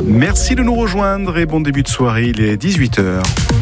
Merci de nous rejoindre et bon début de soirée, il est 18h.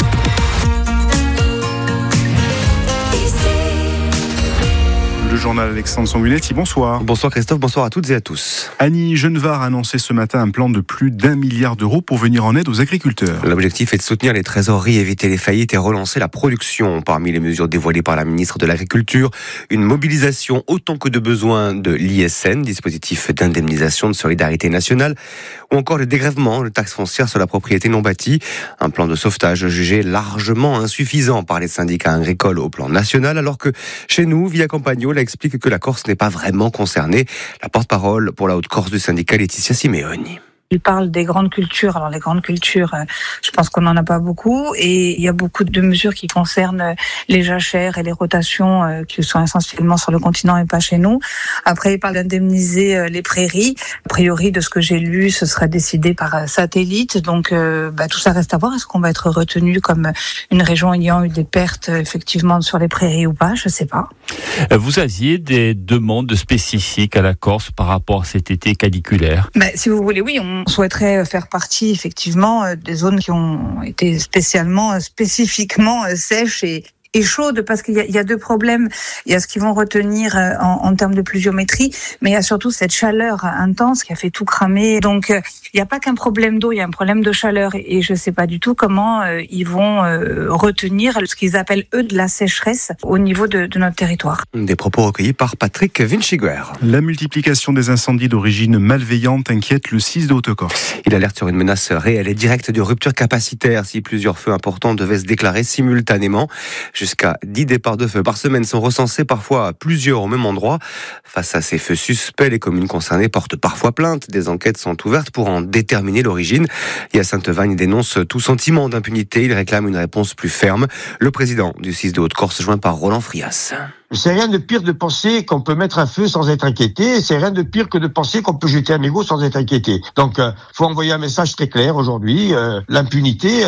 Le journal Alexandre Sanguinetti, bonsoir. Bonsoir Christophe, bonsoir à toutes et à tous. Annie Genevard a annoncé ce matin un plan de plus d'1 milliard d'euros pour venir en aide aux agriculteurs. L'objectif est de soutenir les trésoreries, éviter les faillites et relancer la production. Parmi les mesures dévoilées par la ministre de l'Agriculture, une mobilisation autant que de besoin de l'ISN, dispositif d'indemnisation de solidarité nationale, ou encore le dégrèvement de taxes foncières sur la propriété non bâtie. Un plan de sauvetage jugé largement insuffisant par les syndicats agricoles au plan national, alors que chez nous, Via Campagno explique que la Corse n'est pas vraiment concernée. La porte-parole pour la Haute-Corse du syndicat, Laetitia Simeoni. Il parle des grandes cultures. Alors les grandes cultures, je pense qu'on n'en a pas beaucoup. Et il y a beaucoup de mesures qui concernent les jachères et les rotations qui sont essentiellement sur le continent et pas chez nous. Après, il parle d'indemniser les prairies. A priori, de ce que j'ai lu, ce sera décidé par satellite. Donc tout ça reste à voir. Est-ce qu'on va être retenu comme une région ayant eu des pertes effectivement sur les prairies ou pas? Je sais pas. Vous aviez des demandes spécifiques à la Corse par rapport à cet été caniculaire? Si vous voulez, oui, on souhaiterait faire partie effectivement des zones qui ont été spécifiquement sèches et chaude, parce qu'il y a deux problèmes. Il y a ce qu'ils vont retenir en termes de pluviométrie, mais il y a surtout cette chaleur intense qui a fait tout cramer. Donc il n'y a pas qu'un problème d'eau, il y a un problème de chaleur, et je ne sais pas du tout comment ils vont retenir ce qu'ils appellent eux de la sécheresse au niveau de notre territoire. Des propos recueillis par Patrick Vinciguer. La multiplication des incendies d'origine malveillante inquiète le 6 de Haute-Corse. Il alerte sur une menace réelle et directe de rupture capacitaire si plusieurs feux importants devaient se déclarer simultanément. Jusqu'à 10 départs de feu par semaine sont recensés, parfois plusieurs au même endroit. Face à ces feux suspects, les communes concernées portent parfois plainte. Des enquêtes sont ouvertes pour en déterminer l'origine. Sainte-Vagne dénonce tout sentiment d'impunité. Il réclame une réponse plus ferme. Le président du 6 de Haute-Corse, joint par Roland Frias. C'est rien de pire de penser qu'on peut mettre un feu sans être inquiété. C'est rien de pire que de penser qu'on peut jeter un mégot sans être inquiété. Donc, faut envoyer un message très clair aujourd'hui. L'impunité,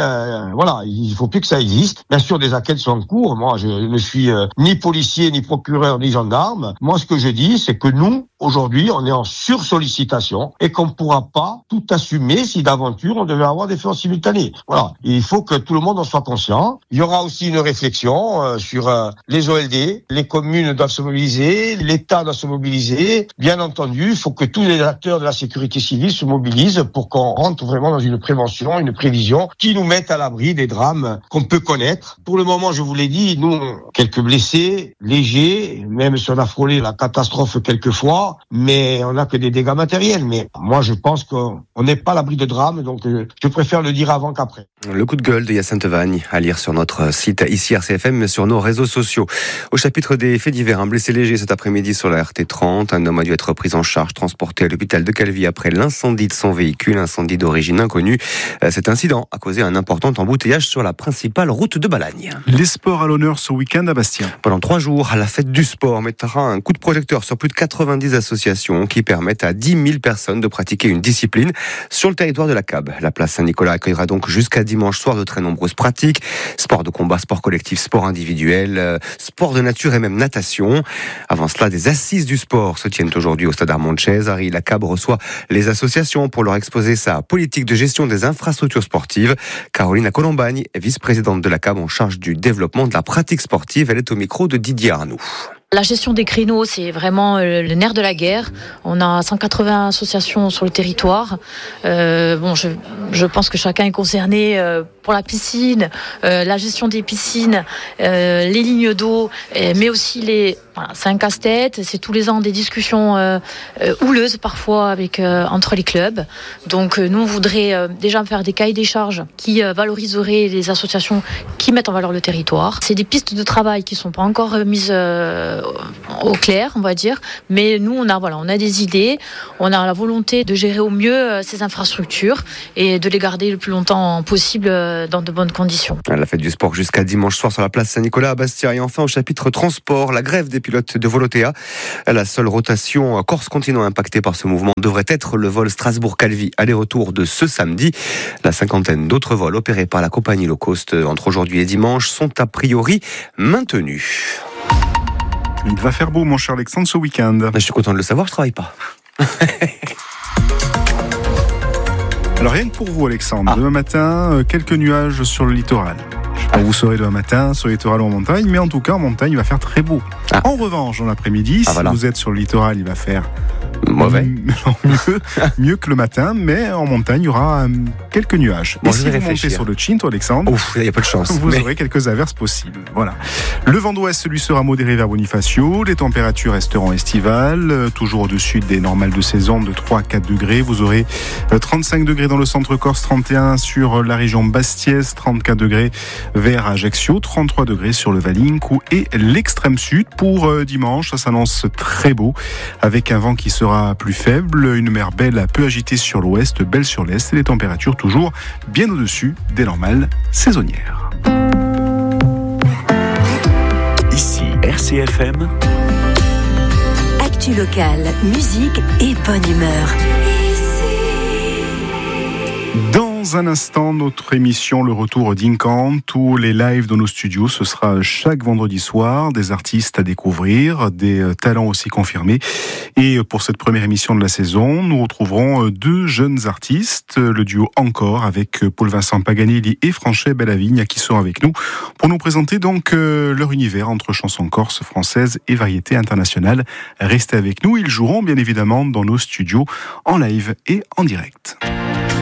il faut plus que ça existe. Bien sûr, des enquêtes sont en cours. Moi, je ne suis ni policier, ni procureur, ni gendarme. Moi, ce que je dis, c'est que nous, aujourd'hui, on est en sursollicitation et qu'on ne pourra pas tout assumer si d'aventure on devait avoir des feux en simultané. Voilà. Il faut que tout le monde en soit conscient. Il y aura aussi une réflexion sur les OLD. Les communes doivent se mobiliser, l'État doit se mobiliser. Bien entendu, il faut que tous les acteurs de la sécurité civile se mobilisent pour qu'on rentre vraiment dans une prévention, une prévision qui nous mette à l'abri des drames qu'on peut connaître. Pour le moment, je vous l'ai dit, nous, quelques blessés, légers, même si on a frôlé la catastrophe quelquefois, mais on n'a que des dégâts matériels. Mais moi, je pense qu'on n'est pas à l'abri de drames, donc je préfère le dire avant qu'après. Le coup de gueule de Sainte-Vagne à lire sur notre site ici RCFM, mais sur nos réseaux sociaux. Au chapitre des faits divers, un blessé léger cet après-midi sur la RT30. Un homme a dû être pris en charge, transporté à l'hôpital de Calvi après l'incendie de son véhicule, incendie d'origine inconnue. Cet incident a causé un important embouteillage sur la principale route de Balagne. Les sports à l'honneur ce week-end à Bastia. Pendant 3 jours, la fête du sport mettra un coup de projecteur sur plus de 90 associations qui permettent à 10 000 personnes de pratiquer une discipline sur le territoire de la CAB. La place Saint-Nicolas accueillera donc jusqu'à dimanche soir de très nombreuses pratiques. Sport de combat, sport collectif, sport individuel, sport de nature et même natation. Avant cela, des assises du sport se tiennent aujourd'hui au stade Armand Cesari. La CAB reçoit les associations pour leur exposer sa politique de gestion des infrastructures sportives. Carolina Colombagne est vice-présidente de la CAB en charge du développement de la pratique sportive. Elle est au micro de Didier Arnoux. La gestion des créneaux, c'est vraiment le nerf de la guerre. On a 180 associations sur le territoire. Je pense que chacun est concerné pour la piscine, la gestion des piscines, les lignes d'eau, mais aussi c'est un casse-tête. C'est tous les ans des discussions houleuses parfois entre les clubs. Donc nous, on voudrait déjà faire des cahiers des charges qui valoriseraient les associations qui mettent en valeur le territoire. C'est des pistes de travail qui ne sont pas encore mises au clair, on va dire, mais nous on a des idées, on a la volonté de gérer au mieux ces infrastructures et de les garder le plus longtemps possible dans de bonnes conditions. La fête du sport jusqu'à dimanche soir sur la place Saint-Nicolas à Bastia. Et enfin au chapitre transport, la grève des pilotes de Volotea. La seule rotation Corse-Continent impactée par ce mouvement devrait être le vol Strasbourg-Calvi aller-retour de ce samedi. La cinquantaine d'autres vols opérés par la compagnie low cost entre aujourd'hui et dimanche sont a priori maintenus. Il va faire beau, mon cher Alexandre, ce week-end. Je suis content de le savoir, je travaille pas. Alors rien que pour vous Alexandre, demain matin, quelques nuages sur le littoral. Je sais pas où vous serez demain matin, sur le littoral ou en montagne, mais en tout cas en montagne il va faire très beau. En revanche, dans l'après-midi, si vous êtes sur le littoral, il va faire mauvais. mieux que le matin, mais en montagne, il y aura quelques nuages. Bon, et si vous montez sur le Cinto, Alexandre, il y a pas de chance. Vous aurez quelques averses possibles. Voilà. Le vent d'ouest, lui, sera modéré vers Bonifacio. Les températures resteront estivales, toujours au-dessus des normales de saison de 3 à 4 degrés. Vous aurez 35 degrés dans le centre Corse, 31 sur la région Bastiaise, 34 degrés vers Ajaccio, 33 degrés sur le Valinco et l'extrême sud. Pour dimanche, ça s'annonce très beau, avec un vent qui sera plus faible, une mer belle peu agitée sur l'ouest, belle sur l'est et les températures toujours bien au-dessus des normales saisonnières. Ici RCFM. Actu locale, musique et bonne humeur. Dans un instant, notre émission Le Retour d'Incan, tous les lives dans nos studios, ce sera chaque vendredi soir, des artistes à découvrir, des talents aussi confirmés. Et pour cette première émission de la saison, nous retrouverons 2 jeunes artistes, le duo Encore avec Paul-Vincent Paganelli et Franchet Bellavigne qui sont avec nous pour nous présenter donc leur univers entre chansons corse, françaises et variétés internationales. Restez avec nous, ils joueront bien évidemment dans nos studios en live et en direct.